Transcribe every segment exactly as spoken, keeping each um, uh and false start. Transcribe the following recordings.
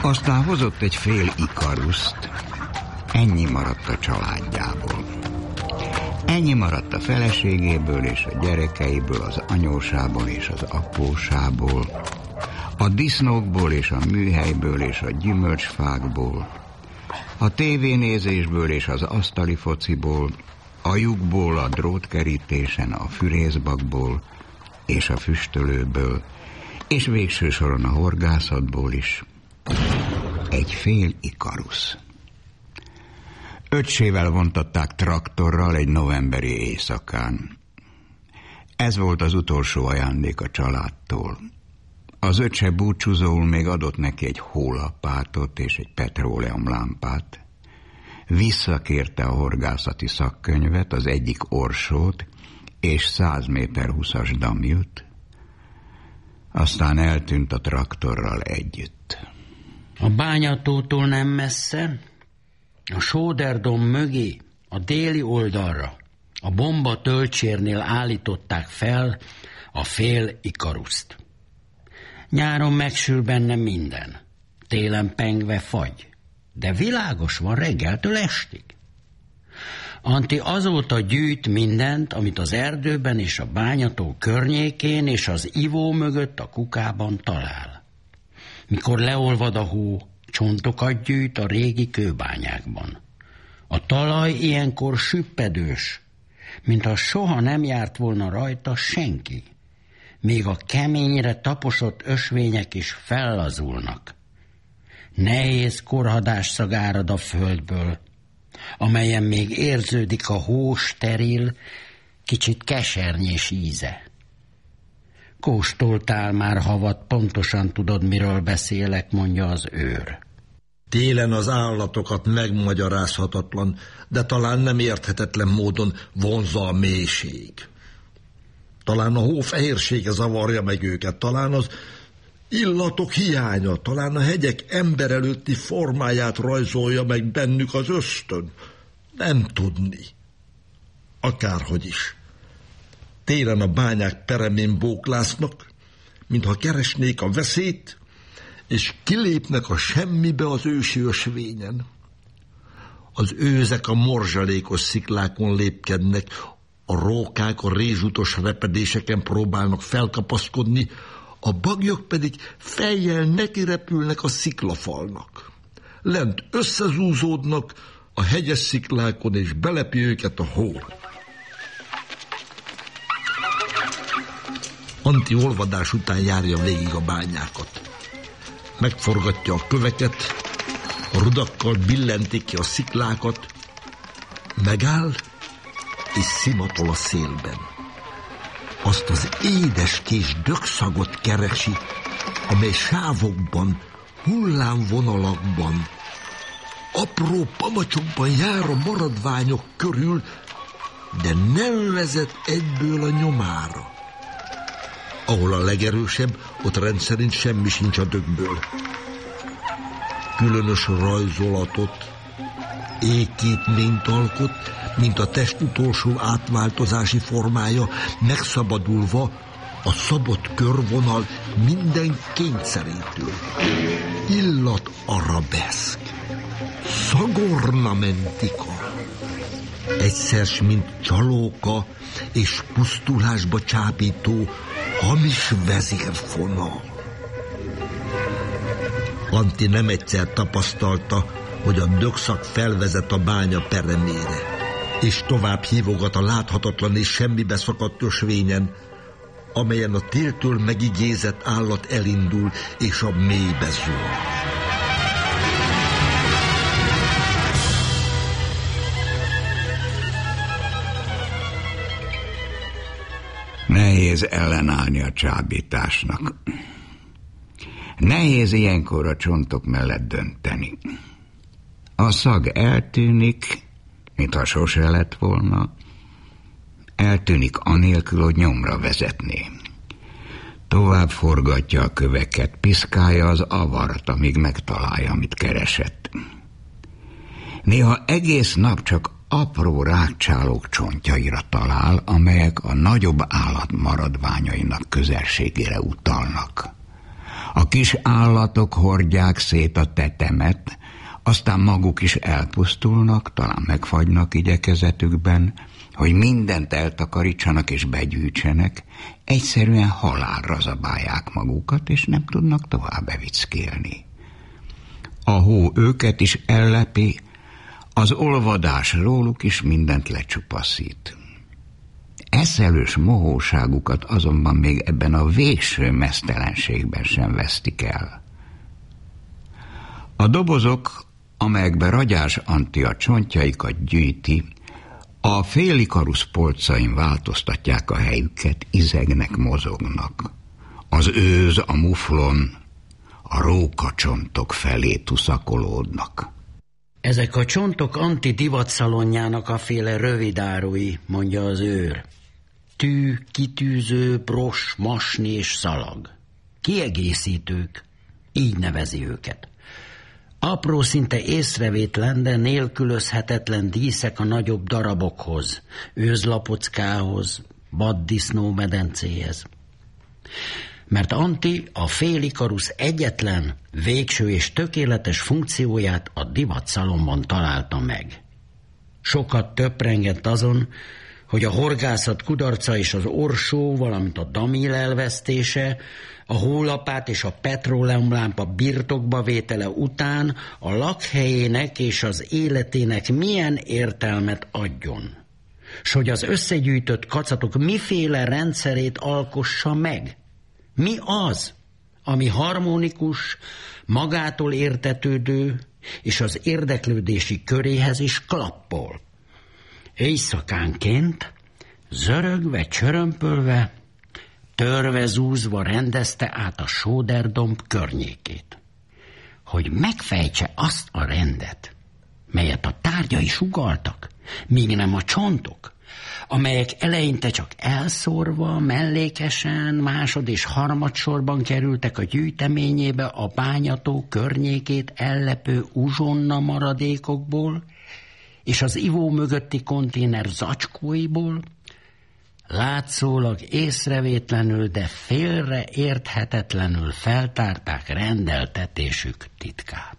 Aztán hozott egy fél Ikaruszt. Ennyi maradt a családjából. Ennyi maradt a feleségéből és a gyerekeiből, az anyósából és az apósából, a disznókból és a műhelyből és a gyümölcsfákból, a tévénézésből és az asztali fociból, a lyukból, a drótkerítésen, a fűrészbakból és a füstölőből, és végső soron a horgászatból is. Egy fél Ikarusz. Öccsével vontatták traktorral egy novemberi éjszakán. Ez volt az utolsó ajándék a családtól. Az öccse búcsúzóul még adott neki egy hólapátot és egy petróleumlámpát. Visszakérte a horgászati szakkönyvet, az egyik orsót és száz méter húszas damjut. Aztán eltűnt a traktorral együtt. A bányatótól nem messze, a Sóderdom mögé, a déli oldalra, a bomba töltsérnél állították fel a fél Ikaruszt. Nyáron megsül benne minden, télen pengve fagy, de világos van reggeltől estig. Anti azóta gyűjt mindent, amit az erdőben és a bányató környékén és az ivó mögött a kukában talál. Mikor leolvad a hó, csontokat gyűjt a régi kőbányákban. A talaj ilyenkor süppedős, mintha soha nem járt volna rajta senki. Még a keményre taposott ösvények is fellazulnak. Nehéz korhadás szag árad a földből, amelyen még érződik a hó steril, kicsit kesernyés íze. Kóstoltál már havat, pontosan tudod, miről beszélek, mondja az őr. Télen az állatokat megmagyarázhatatlan, de talán nem érthetetlen módon vonzza a mélység. Talán a hó fehérsége zavarja meg őket, talán az illatok hiánya, talán a hegyek ember előtti formáját rajzolja meg bennük az ösztön. Nem tudni. Akárhogy is. Télen a bányák peremén bóklásznak, mintha keresnék a veszélyt, és kilépnek a semmibe az ősi ösvényen. Az őzek a morzsalékos sziklákon lépkednek, a rókák a rézsutos repedéseken próbálnak felkapaszkodni, a baglyok pedig fejjel nekirepülnek a sziklafalnak. Lent összezúzódnak a hegyes sziklákon, és belepi őket a hó. Anti olvadás után járja végig a bányákat. Megforgatja a köveket, a rudakkal billentik ki a sziklákat, megáll és szimatol a szélben. Azt az édeskés dögszagot keresi, amely sávokban, hullámvonalakban, apró pamacsokban jár a maradványok körül, de nem vezet egyből a nyomára. Ahol a legerősebb, ott rendszerint semmi sincs a dögből. Különös rajzolatot, ékítményt alkot, mint a test utolsó átváltozási formája, megszabadulva a szabott körvonal minden kényszerétől. Illat arabeszk, szagornamentika, egyszer mint csalóka és pusztulásba csábító hamis vezérfonal. Anti nem egyszer tapasztalta, hogy a dögszak felvezet a bánya peremére, és tovább hívogat a láthatatlan és semmibe szakadt ösvényen, amelyen a téltől megigézett állat elindul, és a mélybe zúl. Nehéz ellenállni a csábításnak. Nehéz ilyenkor a csontok mellett dönteni. A szag eltűnik, mintha sose lett volna. Eltűnik anélkül, hogy nyomra vezetné. Tovább forgatja a köveket, piszkálja az avart, amíg megtalálja, amit keresett. Néha egész nap csak apró rákcsálók csontjaira talál, amelyek a nagyobb állat maradványainak közelségére utalnak. A kis állatok hordják szét a tetemet, aztán maguk is elpusztulnak, talán megfagynak igyekezetükben, hogy mindent eltakarítsanak és begyűjtsenek, egyszerűen halálra zabálják magukat, és nem tudnak tovább evickélni. A hó őket is ellepi, az olvadás róluk is mindent lecsupaszít. Eszelős mohóságukat azonban még ebben a végső meztelenségben sem vesztik el. A dobozok, amelyekbe Ragyás Antti a csontjaikat gyűjti, a Félikarusz polcain változtatják a helyüket, izegnek, mozognak. Az őz, a muflon, a rókacsontok felé tuszakolódnak. Ezek a csontok Antti divatszalonjának a féle rövidárui, mondja az őr. Tű, kitűző, bros, masni és szalag. Kiegészítők, így nevezi őket. Apró, szinte észrevétlen, de nélkülözhetetlen díszek a nagyobb darabokhoz, őzlapockához, vaddisznómedencéhez. Mert Antti a Félikarusz egyetlen, végső és tökéletes funkcióját a divatszalonban találta meg. Sokat töprengett azon, hogy a horgászat kudarca és az orsó, valamint a damil elvesztése, a hólapát és a petróleumlámpa birtokba vétele után a lakhelyének és az életének milyen értelmet adjon, s hogy az összegyűjtött kacatok miféle rendszerét alkossa meg. Mi az, ami harmonikus, magától értetődő, és az érdeklődési köréhez is klappol. Éjszakánként, zörögve, csörömpölve, törve, zúzva rendezte át a sóderdomb környékét, hogy megfejtse azt a rendet, melyet a tárgyai sugalltak, míg nem a csontok, amelyek eleinte csak elszórva, mellékesen, másod- és harmadsorban kerültek a gyűjteményébe a bányató környékét ellepő uzsonna maradékokból, és az ivó mögötti konténer zacskóiból, látszólag észrevétlenül, de félre érthetetlenül feltárták rendeltetésük titkát.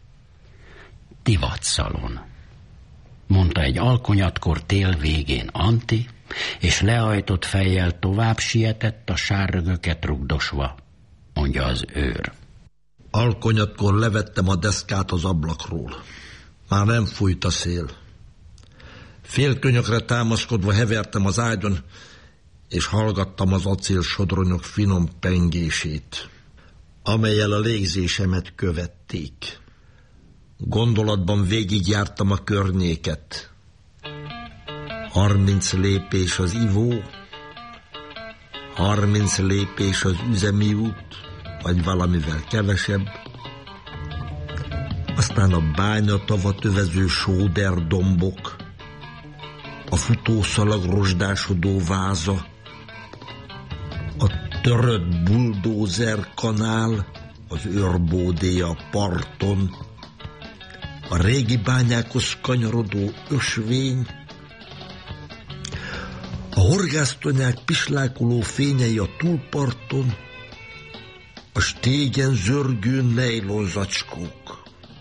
Divatszalon, mondta egy alkonyatkor tél végén Antti, és lehajtott fejjel tovább sietett a sárrögöket rugdosva, mondja az őr. Alkonyatkor levettem a deszkát az ablakról. Már nem fújt a szél. Félkönyökre támaszkodva hevertem az ágyon, és hallgattam az acélsodronyok finom pengését, amellyel a légzésemet követték. Gondolatban végigjártam a környéket. Harminc lépés az ivó, harminc lépés az üzemi út, vagy valamivel kevesebb, aztán a bányatavat övező sóderdombok, a futószalag rozsdásodó váza, a törött buldózer kanál, az őrbódé a parton, a régi bányákhoz kanyarodó ösvény, a horgásztonyák pislákoló fényei a túlparton, a stégen zörgő nejlonzacskók.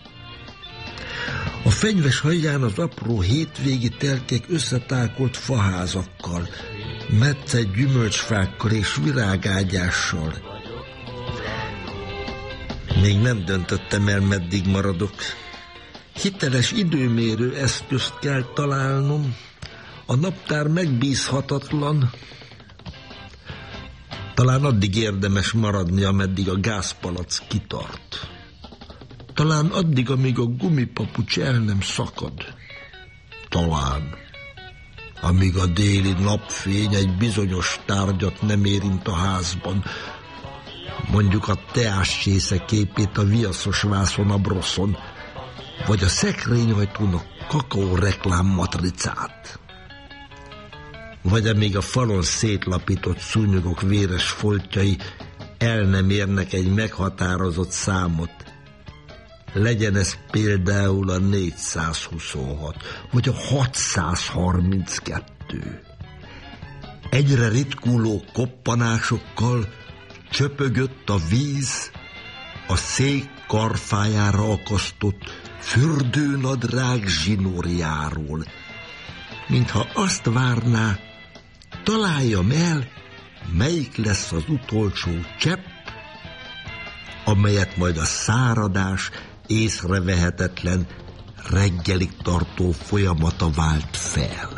A fenyves hajján az apró hétvégi telkek összetákolt faházakkal, metszett gyümölcsfákkal és virágágyással. Még nem döntöttem el, meddig maradok. Hiteles időmérő eszközt kell találnom, a naptár megbízhatatlan. Talán addig érdemes maradni, ameddig a gázpalac kitart. Talán addig, amíg a gumipapucs el nem szakad. Talán, amíg a déli napfény egy bizonyos tárgyat nem érint a házban, mondjuk a teáscsésze képét a viaszos vászon a broszon, vagy a szekrényajtón a kakaó reklám matricát. Vagy amíg a falon szétlapított szúnyogok véres foltjai el nem érnek egy meghatározott számot. Legyen ez például a négyszázhuszonhat, vagy a hatszázharminckettő. Egyre ritkuló koppanásokkal csöpögött a víz, a szék karfájára akasztott fürdőnadrág zsinórjáról, mintha azt várná, találjam el, melyik lesz az utolsó csepp, amelyet majd a száradás észrevehetetlen reggelig tartó folyamata vált fel.